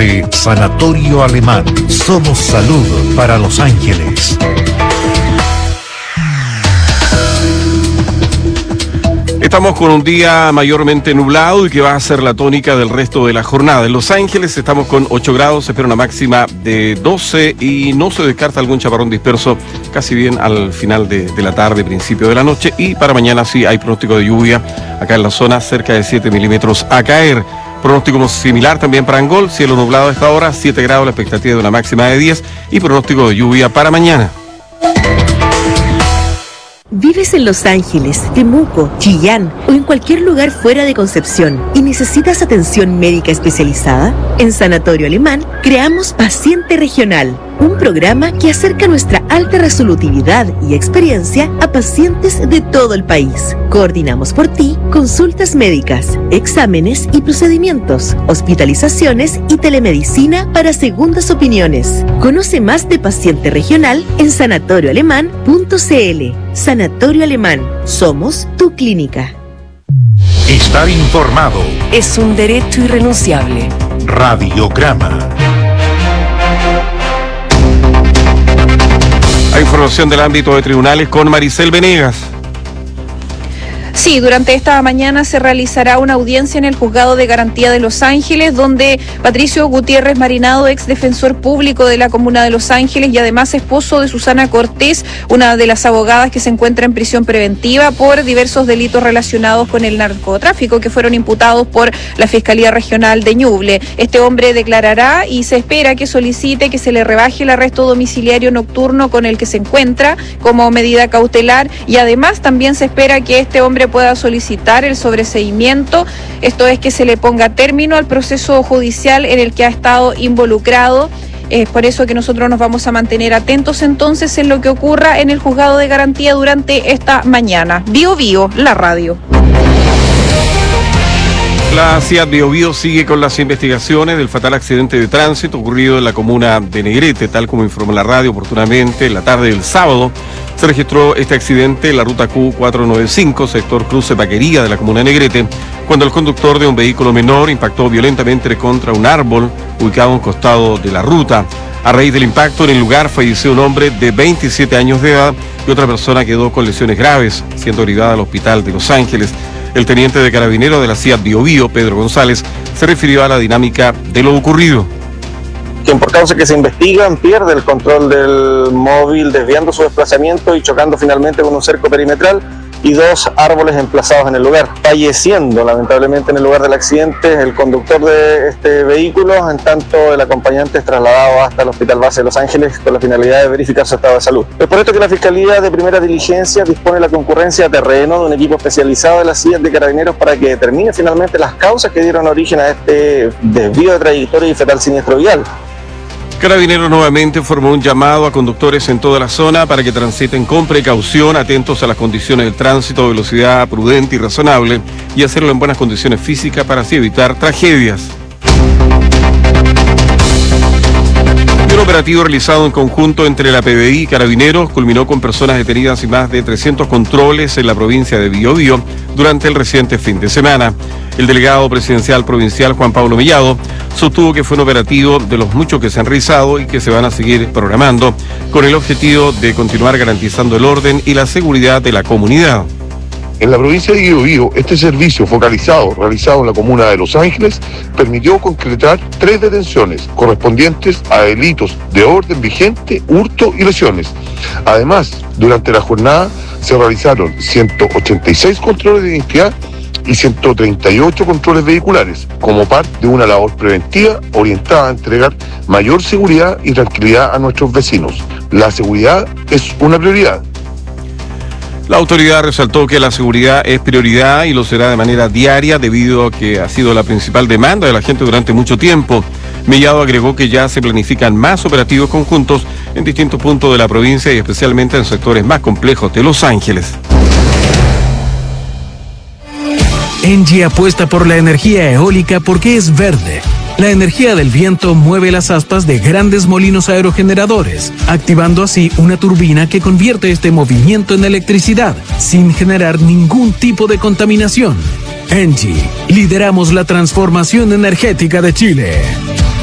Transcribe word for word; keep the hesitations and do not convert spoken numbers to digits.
de Sanatorio Alemán. Somos salud para Los Ángeles. Estamos con un día mayormente nublado y que va a ser la tónica del resto de la jornada. En Los Ángeles estamos con ocho grados, se espera una máxima de doce y no se descarta algún chaparrón disperso casi bien al final de, de la tarde, principio de la noche. Y para mañana sí hay pronóstico de lluvia acá en la zona, cerca de siete milímetros a caer. Pronóstico similar también para Angol, cielo nublado a esta hora, siete grados, la expectativa de una máxima de diez y pronóstico de lluvia para mañana. ¿Vives en Los Ángeles, Temuco, Chillán o en cualquier lugar fuera de Concepción y necesitas atención médica especializada? En Sanatorio Alemán creamos Paciente Regional, un programa que acerca nuestra alta resolutividad y experiencia a pacientes de todo el país. Coordinamos por ti consultas médicas, exámenes y procedimientos, hospitalizaciones y telemedicina para segundas opiniones. Conoce más de Paciente Regional en sanatorio alemán punto c l. Sanatorio Alemán, somos tu clínica. Estar informado es un derecho irrenunciable. Radiograma. Hay información del ámbito de tribunales con Maricel Venegas. Sí, durante esta mañana se realizará una audiencia en el Juzgado de Garantía de Los Ángeles, donde Patricio Gutiérrez Marinado, ex defensor público de la Comuna de Los Ángeles y además esposo de Susana Cortés, una de las abogadas que se encuentra en prisión preventiva por diversos delitos relacionados con el narcotráfico que fueron imputados por la Fiscalía Regional de Ñuble. Este hombre declarará y se espera que solicite que se le rebaje el arresto domiciliario nocturno con el que se encuentra como medida cautelar y además también se espera que este hombre pueda solicitar el sobreseimiento, esto es que se le ponga término al proceso judicial en el que ha estado involucrado. Es por eso que nosotros nos vamos a mantener atentos entonces en lo que ocurra en el Juzgado de Garantía durante esta mañana. Bio Bio, la radio. La C I A D Bio Bio sigue con las investigaciones del fatal accidente de tránsito ocurrido en la comuna de Negrete, tal como informó la radio oportunamente. En la tarde del sábado se registró este accidente en la ruta Q cuatrocientos noventa y cinco, sector Cruce Paquería de la comuna de Negrete, cuando el conductor de un vehículo menor impactó violentamente contra un árbol ubicado a un costado de la ruta. A raíz del impacto en el lugar falleció un hombre de veintisiete años de edad y otra persona quedó con lesiones graves, siendo derivada al hospital de Los Ángeles. El teniente de carabinero de la C I A D Bio Bio, Pedro González, se refirió a la dinámica de lo ocurrido. Quien por causa que se investigan pierde el control del móvil desviando su desplazamiento y chocando finalmente con un cerco perimetral y dos árboles emplazados en el lugar, falleciendo lamentablemente en el lugar del accidente el conductor de este vehículo, en tanto el acompañante es trasladado hasta el Hospital Base de Los Ángeles con la finalidad de verificar su estado de salud. Es por esto que la Fiscalía de Primera Diligencia dispone la concurrencia a terreno de un equipo especializado de la C I A D de Carabineros para que determine finalmente las causas que dieron origen a este desvío de trayectoria y fatal siniestro vial. Carabineros nuevamente formó un llamado a conductores en toda la zona para que transiten con precaución, atentos a las condiciones del tránsito, velocidad prudente y razonable, y hacerlo en buenas condiciones físicas para así evitar tragedias. Un operativo realizado en conjunto entre la P B I y Carabineros culminó con personas detenidas y más de trescientos controles en la provincia de Biobío durante el reciente fin de semana. El delegado presidencial provincial Juan Pablo Mellado sostuvo que fue un operativo de los muchos que se han realizado y que se van a seguir programando con el objetivo de continuar garantizando el orden y la seguridad de la comunidad. En la provincia de Biobío, este servicio focalizado realizado en la comuna de Los Ángeles permitió concretar tres detenciones correspondientes a delitos de orden vigente, hurto y lesiones. Además, durante la jornada se realizaron ciento ochenta y seis controles de identidad y ciento treinta y ocho controles vehiculares, como parte de una labor preventiva orientada a entregar mayor seguridad y tranquilidad a nuestros vecinos. La seguridad es una prioridad. La autoridad resaltó que la seguridad es prioridad y lo será de manera diaria debido a que ha sido la principal demanda de la gente durante mucho tiempo. Mellado agregó que ya se planifican más operativos conjuntos en distintos puntos de la provincia y especialmente en sectores más complejos de Los Ángeles. Engie apuesta por la energía eólica porque es verde. La energía del viento mueve las aspas de grandes molinos aerogeneradores, activando así una turbina que convierte este movimiento en electricidad, sin generar ningún tipo de contaminación. Engie, lideramos la transformación energética de Chile.